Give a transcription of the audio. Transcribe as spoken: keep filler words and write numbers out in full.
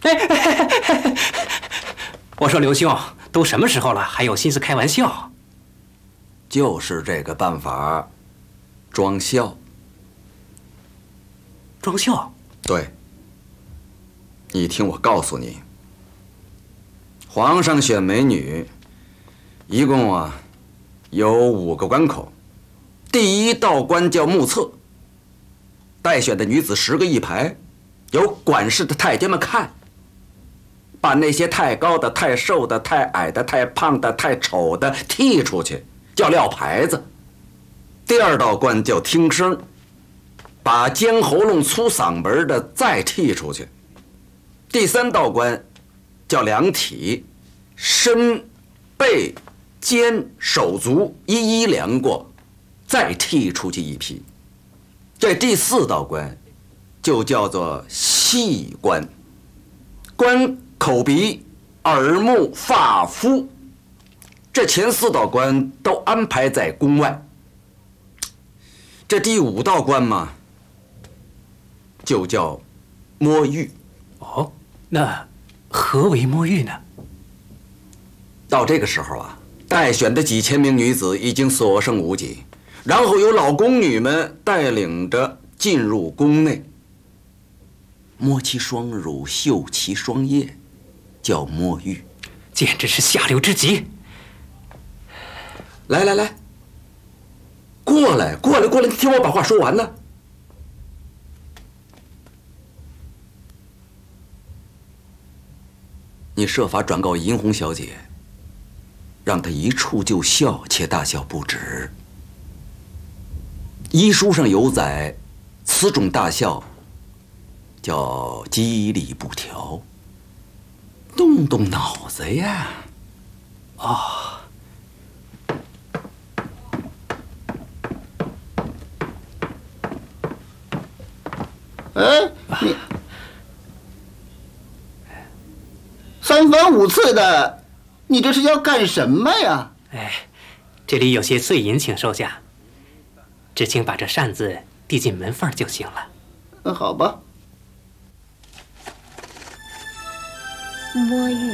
我说刘兄，都什么时候了，还有心思开玩笑？ 就是这个办法，装笑。 装笑？ 对。你听我告诉你，皇上选美女，一共啊有五个关口。第一道关叫目测，待选的女子十个一排，由管事的太监们看，把那些太高的、太瘦的、太矮的、太胖的、太丑的剔出去，叫撂牌子。第二道关叫听声，把尖喉咙、粗嗓门的再剔出去。第三道关叫量体，身、背、肩、手足一一量过，再剔出去一批。这第四道关就叫做细关，关口鼻、耳目、发肤，这前四道关都安排在宫外。这第五道关嘛，就叫摸玉。 哦，那何为摸玉呢？ 到这个时候啊，待选的几千名女子已经所剩无几，然后由老宫女们带领着进入宫内，摸其双乳，嗅其双腋，叫摸玉， 简直是下流之极。 来来来，过来过来过来，你听我把话说完呢。你设法转告银红小姐，让她一触就笑，且大笑不止。医书上有载，此种大笑叫肌力不调，动动脑子呀！ 哦， 哎，你三番五次的，你这是要干什么呀？ 哎，这里有些碎银，请收下。只请把这扇子递进门缝就行了。 嗯，好吧。 摸玉，